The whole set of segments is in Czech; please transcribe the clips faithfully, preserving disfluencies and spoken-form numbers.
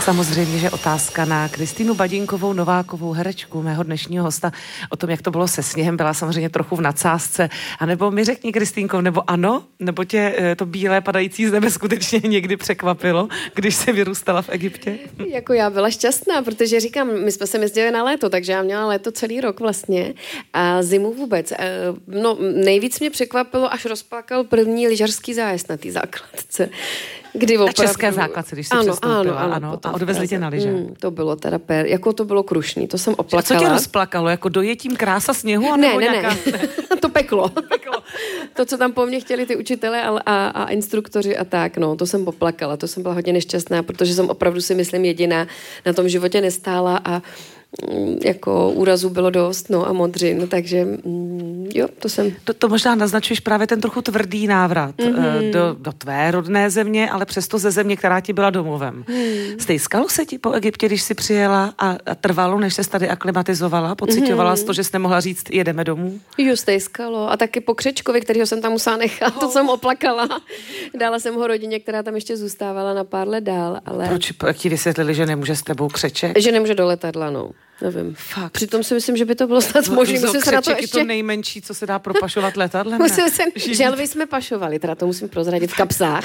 Tak samozřejmě, že otázka na Kristýnu Badinkovou Novákovou, herečku, mého dnešního hosta, o tom, jak to bylo se sněhem, byla samozřejmě trochu v nadsázce. A nebo mi řekni, Kristýnko, nebo ano, nebo tě to bílé padající z nebe skutečně někdy překvapilo, když se vyrůstala v Egyptě? Jako já byla šťastná, protože říkám, my jsme se jezdili na léto, takže já měla léto celý rok vlastně a zimu vůbec. No nejvíc mě překvapilo, až rozplakal první lyžařský zájezd na té základce. Kdy opravdu... Na české základce, když jsi ano, přestoupila, ano, ano, ano, a odvezli tě na lyže. Mm, to bylo teda pér, jako to bylo krušný, to jsem oplakala. Co tě rozplakalo, jako dojetím krása sněhu? Ne, ne, nějaká... ne, to peklo. peklo. To, co tam po mně chtěli ty učitelé a, a, a instruktoři a tak, no, to jsem poplakala, to jsem byla hodně nešťastná, protože jsem opravdu si myslím jediná na tom životě nestála a jako úrazu bylo dost, no a modřin, takže mm, jo, to jsem... To, to možná naznačuješ právě ten trochu tvrdý návrat mm-hmm. do, do tvé rodné země, ale přesto ze země, která ti byla domovem. Mm. Stejskalo se ti po Egyptě, když jsi přijela a, a trvalo, než ses tady aklimatizovala? Pocitovala jsi mm. to, že jsi nemohla říct, jedeme domů? Jo, stejskalo. A taky po Křečkovi, kterýho jsem tam musela nechat, oh. to jsem oplakala. Dala jsem ho rodině, která tam ještě zůstávala na pár let dál, ale... Proč jak ti vysvětlili, že nemůže s tebou Křeček? Že nemůže do letadla, no. Nevím. Fakt. Přitom si myslím, že by to bylo snad no, možné. Musím se na to ještě... to nejmenší, co se dá propašovat letadlem. Musím se... Želvy jsme pašovali, teda to musím prozradit v kapsách.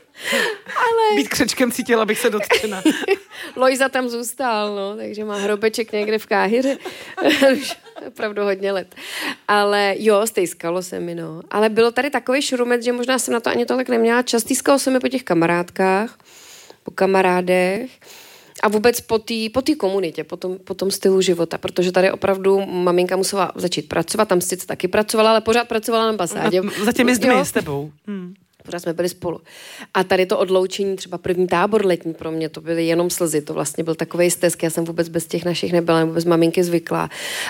Ale... Být Křečkem cítila bych se dotkna. Lojza tam zůstal, no, takže má hrobeček někde v Káhiře. Už opravdu hodně let. Ale jo, stejskalo se mi, no. Ale bylo tady takový šurumec, že možná jsem na to ani tolik neměla čas. Stýskalo se mi po těch kamarádkách, po kamarádech. A vůbec po té po té komunitě, po tom, po tom stylu života, protože tady opravdu maminka musela začít pracovat, tam sice taky pracovala, ale pořád pracovala na ambasádě. Za těmi zdmi s tebou. Hmm. Pořád jsme byli spolu. A tady to odloučení, třeba první tábor letní pro mě, to byly jenom slzy, to vlastně byl takovej stesk, já jsem vůbec bez těch našich nebyla, nebo bez maminky zvyklá.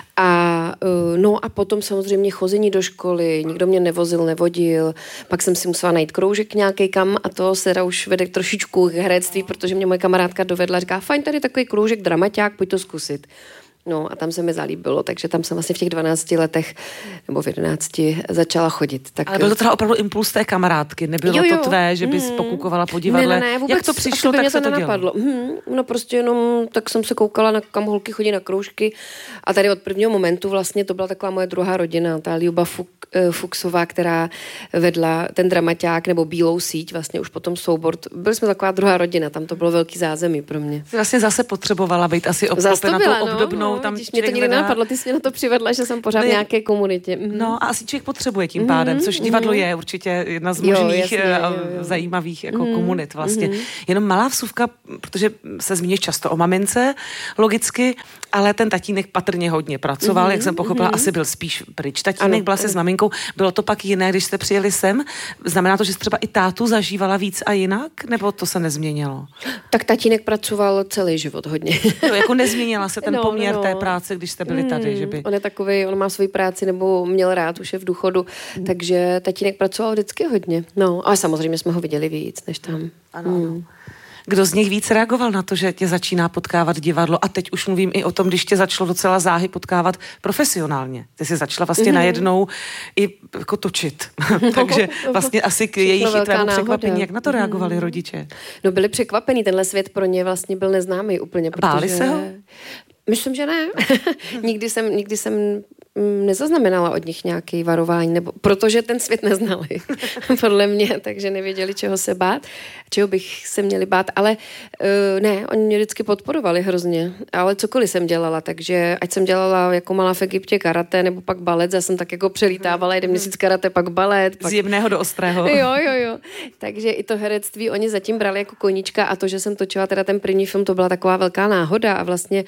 A no a potom samozřejmě chození do školy, nikdo mě nevozil, nevodil, pak jsem si musela najít kroužek nějaký kam a to se už vede trošičku k herectví, protože mě moje kamarádka dovedla, říká, fajn, tady takový kroužek, dramaťák, pojď to zkusit. No a tam se mi zalíbilo, takže tam jsem vlastně v těch dvanácti letech nebo v jedenácti začala chodit. Tak... Ale byl to teda opravdu impuls té kamarádky, nebylo jo, jo. to tvé, že bys mm. pokukovala po divadle. Ne, ne, ne, vůbec, jak to přišlo, tak mě se to to nenapadlo. Hmm, no prostě jenom tak jsem se koukala, na kam holky chodí na kroužky a tady od prvního momentu vlastně to byla taková moje druhá rodina, ta Ljuba Fuk, Fuchsová, která vedla ten dramaťák nebo Bílou síť, vlastně už potom soubor. Byli jsme taková druhá rodina, tam to bylo velký zázemí pro mě. Jsi vlastně zase potřebovala být asi obklopena tou obdobnou. No, tam mě to nikdy nenapadlo, ty jsi mě na to přivedla, že jsem pořád v nějaké komunitě. Mm-hmm. No a asi člověk potřebuje tím pádem, což divadlo je určitě jedna z možných jo, jasně, jo, jo. zajímavých jako mm-hmm. komunit vlastně. Mm-hmm. Jenom malá vsuvka, protože se zmíníš často o mamince, logicky, ale ten tatínek patrně hodně pracoval, mm-hmm. jak jsem pochopila, mm-hmm. asi byl spíš pryč. Tatínek ano, byla se s maminkou, bylo to pak jiné, když jste přijeli sem? Znamená to, že jsi třeba i tátu zažívala víc a jinak? Nebo to se nezměnilo? Tak tatínek pracoval celý život hodně. No, jako nezměnila se ten no, poměr no. té práce, když jste byli tady, že by... On je takovej, on má svoji práci, nebo měl rád, už je v důchodu, mm. takže tatínek pracoval vždycky hodně. No, ale samozřejmě jsme ho viděli víc, než tam. Ano, mm. Kdo z nich víc reagoval na to, že tě začíná potkávat divadlo? A teď už mluvím i o tom, když tě začalo docela záhy potkávat profesionálně. Ty jsi začala vlastně mm-hmm. najednou i jako točit. Takže vlastně asi k jejich tvému překvapení. Jak na to reagovali mm-hmm. rodiče? No byli překvapení, tenhle svět pro ně vlastně byl neznámý úplně. Protože... Báli se ho? Myslím, že ne. nikdy jsem, nikdy jsem nezaznamenala od nich nějaké varování, nebo protože ten svět neznali, podle mě, takže nevěděli, čeho se bát, čeho bych se měli bát, ale uh, ne, oni mě vždycky podporovali hrozně, ale cokoliv jsem dělala, takže ať jsem dělala jako malá v Egyptě karate, nebo pak balet, já jsem tak jako přelítávala jeden měsíc karate, pak balet. Pak... Z jemného do ostrého. Jo, jo, jo. Takže i to herectví oni zatím brali jako koníčka a to, že jsem točila teda ten první film, to byla taková velká náhoda a vlastně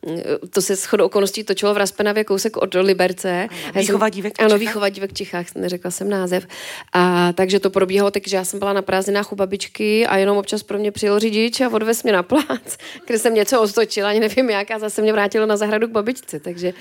to se shodou okolností točilo v Raspenavě kousek od Liberce. Výchova dívek v Čechách. Ano, Výchova dívek v Čechách, neřekla jsem název. A takže to probíhalo, takže já jsem byla na prázdninách u babičky a jenom občas pro mě přijel řidič a odvez mě na plác, kde jsem něco otočila, ani nevím jak, a zase mě vrátilo na zahradu k babičce, takže...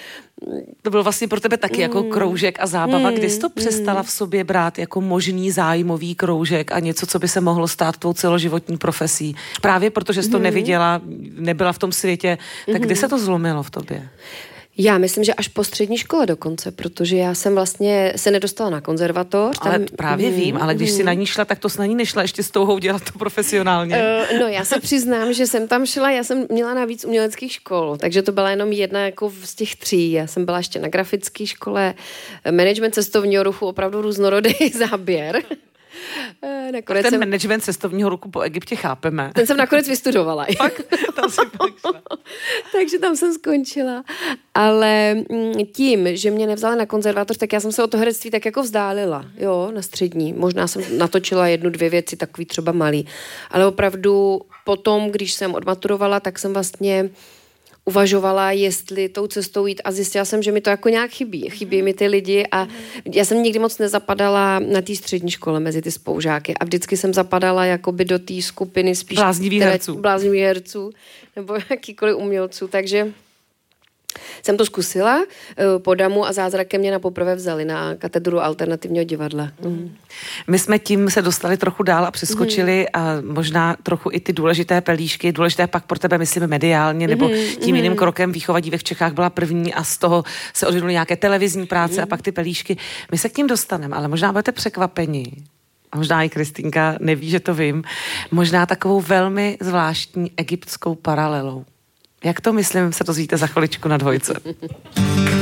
To bylo vlastně pro tebe taky mm. jako kroužek a zábava. Mm. Kdy jsi to přestala v sobě brát jako možný zájmový kroužek a něco, co by se mohlo stát tvou celoživotní profesí? Právě protože jsi to mm. neviděla, nebyla v tom světě, tak mm. kdy se to zlomilo v tobě? Já myslím, že až po střední škole dokonce, protože já jsem vlastně se nedostala na konzervatoř. Ale tam, právě mm, vím, ale když mm. si na ní šla, tak to s na ní nešla ještě s touhou dělat to profesionálně. Uh, no já se přiznám, že jsem tam šla, já jsem měla navíc uměleckých škol, takže to byla jenom jedna jako z těch tří. Já jsem byla ještě na grafické škole, management cestovního ruchu, opravdu různorodý záběr. Nakonec ten jsem... management cestovního ruchu po Egyptě chápeme. Ten jsem nakonec vystudovala. Fakt? Tam si Takže tam jsem skončila. Ale tím, že mě nevzali na konzervatoř, tak já jsem se od toho herectví tak jako vzdálila. Jo, na střední. Možná jsem natočila jednu, dvě věci, takový třeba malý. Ale opravdu potom, když jsem odmaturovala, tak jsem vlastně uvažovala, jestli tou cestou jít a zjistila jsem, že mi to jako nějak chybí. Chybí mi ty lidi a já jsem nikdy moc nezapadala na té střední škole mezi ty spolužáky a vždycky jsem zapadala jakoby do té skupiny spíš bláznivých herců. Bláznivých herců nebo jakýkoliv umělců, takže jsem to zkusila, po damu a zázrakem mě na poprvé vzali na katedru alternativního divadla. Mm. My jsme tím se dostali trochu dál a přeskočili mm. a možná trochu i ty důležité pelíšky, důležité pak pro tebe, myslím, mediálně, nebo mm. tím jiným krokem Výchova dívek v Čechách byla první a z toho se odvinuly nějaké televizní práce mm. a pak ty pelíšky. My se k tím dostaneme, ale možná budete překvapeni. A možná i Kristýnka neví, že to vím. Možná takovou velmi zvláštní egyptskou paralelou. Jak to myslím, se dozvíte za chviličku na Dvojce.